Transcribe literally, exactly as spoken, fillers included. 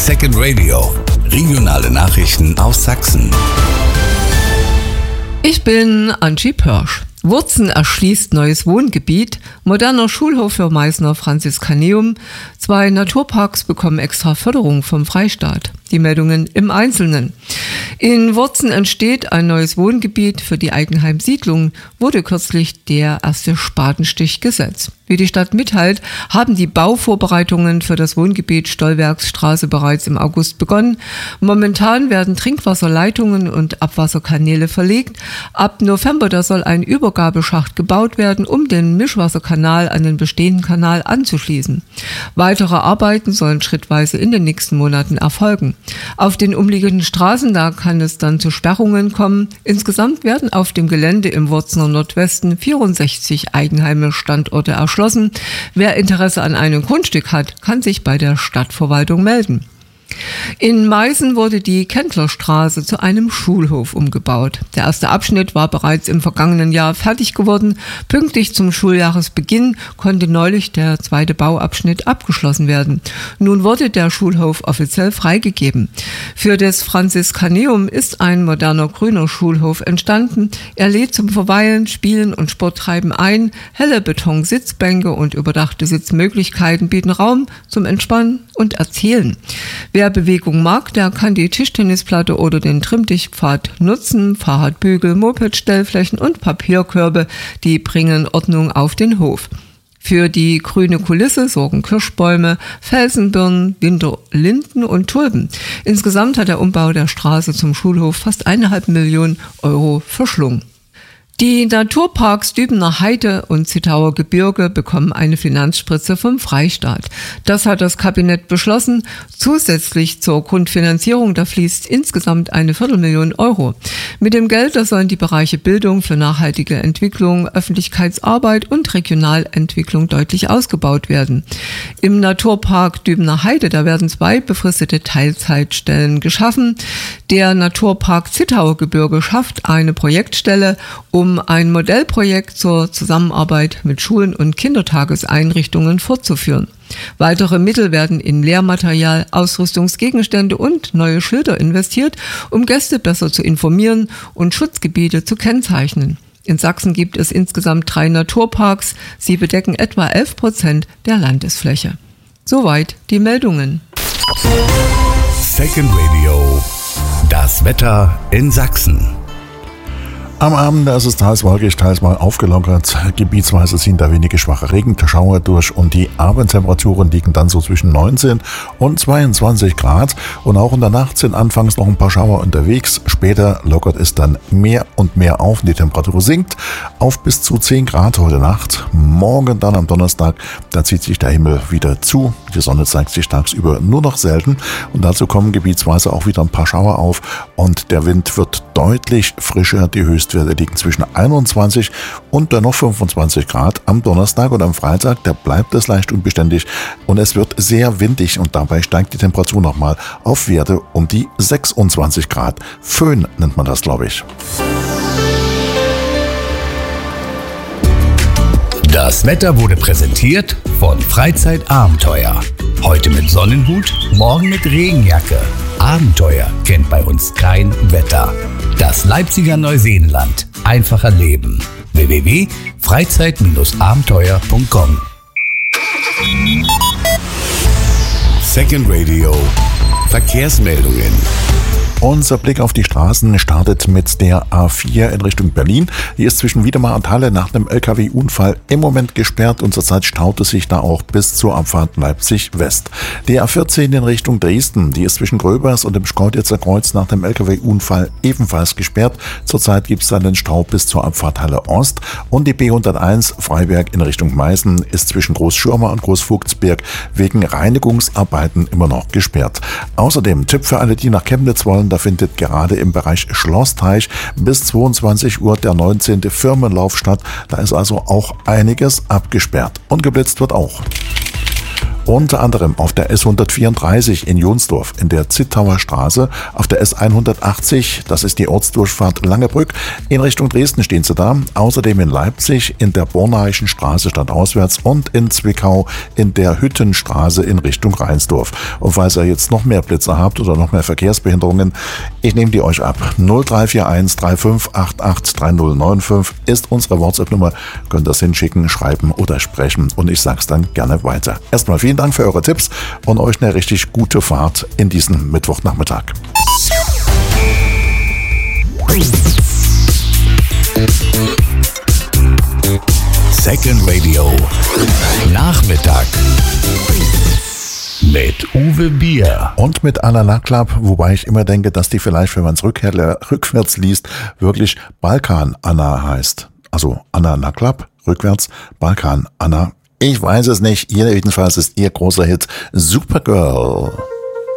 Second Radio. Regionale Nachrichten aus Sachsen. Ich bin Angie Pörsch. Wurzen erschließt neues Wohngebiet, moderner Schulhof für Meißner Franziskaneum, zwei Naturparks bekommen extra Förderung vom Freistaat. Die Meldungen im Einzelnen. In Wurzen entsteht ein neues Wohngebiet für die Eigenheimsiedlung, wurde kürzlich der erste Spatenstich gesetzt. Wie die Stadt mitteilt, haben die Bauvorbereitungen für das Wohngebiet Stollwerksstraße bereits im August begonnen. Momentan werden Trinkwasserleitungen und Abwasserkanäle verlegt. Ab November da soll ein Übergabeschacht gebaut werden, um den Mischwasserkanal an den bestehenden Kanal anzuschließen. Weitere Arbeiten sollen schrittweise in den nächsten Monaten erfolgen. Auf den umliegenden Straßen, da kann es dann zu Sperrungen kommen. Insgesamt werden auf dem Gelände im Wurzener Nordwesten vierundsechzig Eigenheime-Standorte erschlossen. Wer Interesse an einem Grundstück hat, kann sich bei der Stadtverwaltung melden. In Meißen wurde die Kendlerstraße zu einem Schulhof umgebaut. Der erste Abschnitt war bereits im vergangenen Jahr fertig geworden. Pünktlich zum Schuljahresbeginn konnte neulich der zweite Bauabschnitt abgeschlossen werden. Nun wurde der Schulhof offiziell freigegeben. Für das Franziskaneum ist ein moderner grüner Schulhof entstanden. Er lädt zum Verweilen, Spielen und Sporttreiben ein. Helle Betonsitzbänke und überdachte Sitzmöglichkeiten bieten Raum zum Entspannen und Erzählen. Wer Bewegung mag, der kann die Tischtennisplatte oder den Trimmdichtpfad nutzen. Fahrradbügel, Mopedstellflächen und Papierkörbe, die bringen Ordnung auf den Hof. Für die grüne Kulisse sorgen Kirschbäume, Felsenbirnen, Winterlinden und Tulpen. Insgesamt hat der Umbau der Straße zum Schulhof fast eineinhalb Millionen Euro verschlungen. Die Naturparks Dübener Heide und Zittauer Gebirge bekommen eine Finanzspritze vom Freistaat. Das hat das Kabinett beschlossen. Zusätzlich zur Grundfinanzierung, da fließt insgesamt eine Viertelmillion Euro. Mit dem Geld, da sollen die Bereiche Bildung für nachhaltige Entwicklung, Öffentlichkeitsarbeit und Regionalentwicklung deutlich ausgebaut werden. Im Naturpark Dübener Heide, da werden zwei befristete Teilzeitstellen geschaffen. Der Naturpark Zittauer Gebirge schafft eine Projektstelle, um ein Modellprojekt zur Zusammenarbeit mit Schulen und Kindertageseinrichtungen fortzuführen. Weitere Mittel werden in Lehrmaterial, Ausrüstungsgegenstände und neue Schilder investiert, um Gäste besser zu informieren und Schutzgebiete zu kennzeichnen. In Sachsen gibt es insgesamt drei Naturparks. Sie bedecken etwa elf Prozent der Landesfläche. Soweit die Meldungen. Second Radio. Das Wetter in Sachsen. Am Abend ist es teils wolkig, teils mal aufgelockert. Gebietsweise ziehen da wenige schwache Regenschauer durch und die Abendtemperaturen liegen dann so zwischen neunzehn und zweiundzwanzig Grad. Und auch in der Nacht sind anfangs noch ein paar Schauer unterwegs. Später lockert es dann mehr und mehr auf und die Temperatur sinkt auf bis zu zehn Grad heute Nacht. Morgen dann am Donnerstag, da zieht sich der Himmel wieder zu. Die Sonne zeigt sich tagsüber nur noch selten und dazu kommen gebietsweise auch wieder ein paar Schauer auf und der Wind wird deutlich frischer. Die höchste Werte liegen zwischen einundzwanzig und dann noch fünfundzwanzig Grad. Am Donnerstag und am Freitag, da bleibt es leicht unbeständig und es wird sehr windig und dabei steigt die Temperatur nochmal auf Werte um die sechsundzwanzig Grad. Föhn nennt man das, glaube ich. Das Wetter wurde präsentiert von Freizeitabenteuer. Heute mit Sonnenhut, morgen mit Regenjacke. Abenteuer kennt bei uns kein Wetter. Das Leipziger Neuseenland. Einfacher Leben. w w w punkt freizeit abenteuer punkt com Second Radio. Verkehrsmeldungen. Unser Blick auf die Straßen startet mit der A vier in Richtung Berlin. Die ist zwischen Wiedemar und Halle nach einem L K W-Unfall im Moment gesperrt und zurzeit staut es sich da auch bis zur Abfahrt Leipzig West. Die A vierzehn in Richtung Dresden, die ist zwischen Gröbers und dem Schkeuditzer Kreuz nach dem L K W-Unfall ebenfalls gesperrt. Zurzeit gibt es dann den Stau bis zur Abfahrt Halle Ost und die B hunderteins Freiberg in Richtung Meißen ist zwischen Großschürmer und Großvogtsberg wegen Reinigungsarbeiten immer noch gesperrt. Außerdem Tipp für alle, die nach Chemnitz wollen, da findet gerade im Bereich Schlossteich bis zweiundzwanzig Uhr der neunzehnte Firmenlauf statt. Da ist also auch einiges abgesperrt und geblitzt wird auch. Unter anderem auf der S hundertvierunddreißig in Jonsdorf, in der Zittauer Straße, auf der S hundertachtzig, das ist die Ortsdurchfahrt Langebrück, in Richtung Dresden stehen sie da. Außerdem in Leipzig in der Bornaischen Straße stadtauswärts und in Zwickau in der Hüttenstraße in Richtung Rheinsdorf. Und falls ihr jetzt noch mehr Blitzer habt oder noch mehr Verkehrsbehinderungen, ich nehme die euch ab. null drei vier eins drei fünf acht acht drei null neun fünf ist unsere WhatsApp-Nummer. Könnt das hinschicken, schreiben oder sprechen und ich sag's dann gerne weiter. Erstmal vielen Dank für eure Tipps und euch eine richtig gute Fahrt in diesen Mittwochnachmittag. Second Radio Nachmittag mit Uwe Bier und mit Anna Naklapp, wobei ich immer denke, dass die vielleicht, wenn man es rückwärts liest, wirklich Balkan Anna heißt. Also Anna Naklapp, rückwärts Balkan Anna. Ich weiß es nicht. Jedenfalls ist ihr großer Hit Supergirl.